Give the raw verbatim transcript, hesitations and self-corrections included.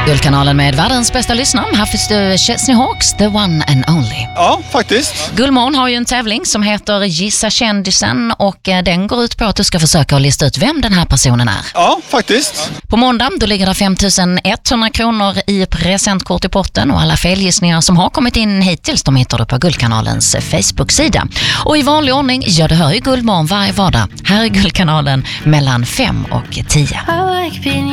Guldkanalen med världens bästa lyssnare. Här finns du Chesney Hawks, the one and only. Ja, faktiskt. Guldmorgon har ju en tävling som heter Gissa kändisen och den går ut på att du ska försöka lista ut vem den här personen är. Ja, faktiskt. På måndag då ligger det fem tusen etthundra kronor i presentkort i potten och alla felgissningar som har kommit in hittills de hittar du på Guldkanalens Facebook-sida. Och i vanlig ordning, ja det hör ju Guldmorgon varje vardag. Här är Guldkanalen mellan fem och tio.